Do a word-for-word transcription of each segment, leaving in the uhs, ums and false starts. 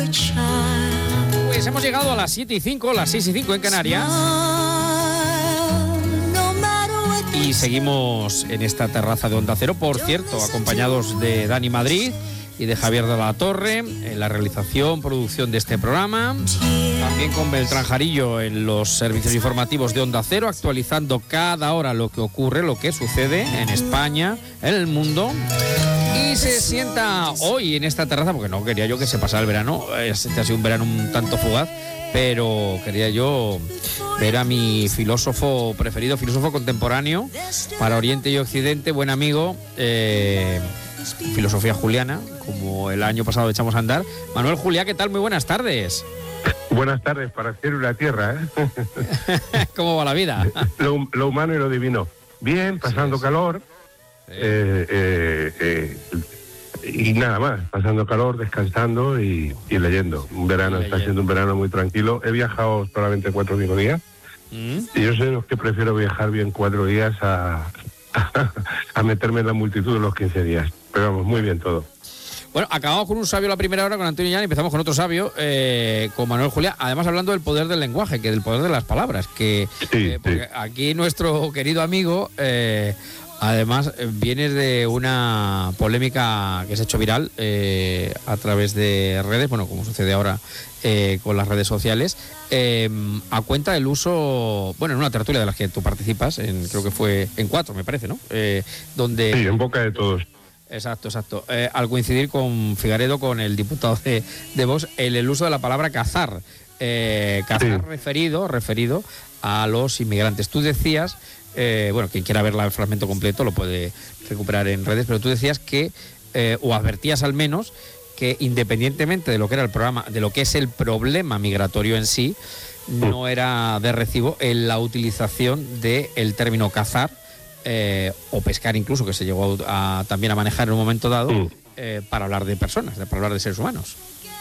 Pues hemos llegado a las siete y cinco, las seis y cinco en Canarias. Y seguimos en esta terraza de Onda Cero, por cierto, acompañados de Dani Madrid y de Javier de la Torre en la realización, producción de este programa. También con Beltrán Jarillo en los servicios informativos de Onda Cero, actualizando cada hora lo que ocurre, lo que sucede en España, en el mundo. Y se sienta hoy en esta terraza, porque no quería yo que se pasara el verano, este ha sido un verano un tanto fugaz, pero quería yo ver a mi filósofo preferido, filósofo contemporáneo para Oriente y Occidente, buen amigo, eh, filosofía juliana, como el año pasado echamos a andar. Manuel Juliá, ¿qué tal? Muy buenas tardes. Buenas tardes para el cielo y la tierra, ¿eh? ¿Cómo va la vida? Lo, lo humano y lo divino. Bien, pasando sí, calor. Sí. Eh, eh, eh, y nada más, pasando calor, descansando y, y leyendo. Un verano, y leyendo. Está siendo un verano muy tranquilo. He viajado solamente cuatro o cinco días. ¿Mm? Y yo soy los que prefiero viajar bien cuatro días a, a, a meterme en la multitud de los quince días. Pero vamos, muy bien todo. Bueno, acabamos con un sabio la primera hora con Antonio Llán y empezamos con otro sabio, eh, con Manuel Juliá, además hablando del poder del lenguaje, que del poder de las palabras, que sí, eh, porque sí. Aquí nuestro querido amigo, eh, además viene de una polémica que se ha hecho viral eh, a través de redes, bueno, como sucede ahora eh, con las redes sociales, eh, a cuenta del uso, bueno, en una tertulia de las que tú participas, en, creo que fue en cuatro, me parece, ¿no? Eh, donde sí, en boca de todos. Exacto, exacto. Eh, al coincidir con Figaredo, con el diputado de, de Vox, el, el uso de la palabra cazar. Eh, cazar sí. referido, referido a los inmigrantes. Tú decías, eh, bueno, quien quiera ver el fragmento completo lo puede recuperar en redes, pero tú decías que, eh, o advertías al menos, que independientemente de lo que era el programa, de lo que es el problema migratorio en sí, no era de recibo en la utilización del término cazar, Eh, o pescar incluso, que se llegó a, a, también a manejar en un momento dado, mm. eh, para hablar de personas, de, para hablar de seres humanos.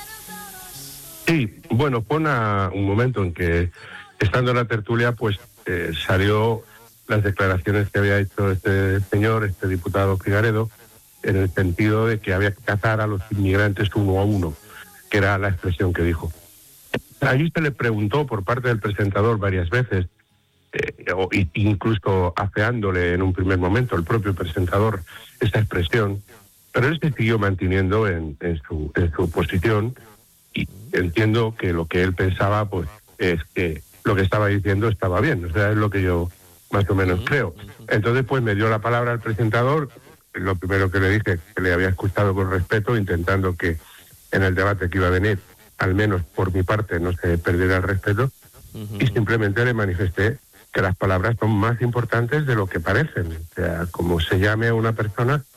Sí, bueno, fue una, un momento en que, estando en la tertulia, pues eh, salió las declaraciones que había hecho este señor, este diputado Figaredo, en el sentido de que había que cazar a los inmigrantes uno a uno, que era la expresión que dijo. Allí se le preguntó por parte del presentador varias veces, Eh, o incluso afeándole en un primer momento el propio presentador esta expresión, pero él se siguió manteniendo en, en, su, en su posición, y entiendo que lo que él pensaba pues es que lo que estaba diciendo estaba bien, o sea, es lo que yo más o menos creo. Entonces pues me dio la palabra al presentador, lo primero que le dije, que le había escuchado con respeto, intentando que en el debate que iba a venir, al menos por mi parte, no se perdiera el respeto, uh-huh. y simplemente le manifesté que las palabras son más importantes de lo que parecen. O sea, como se llame a una persona,